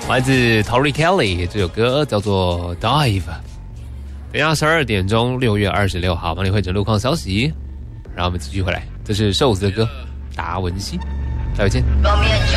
来自 Tori Kelly 这首歌叫做 Dive。等一下12点钟，6月26号，帮你汇整路况消息。然后我们继续回来，这是瘦子的歌《达文西》，再见。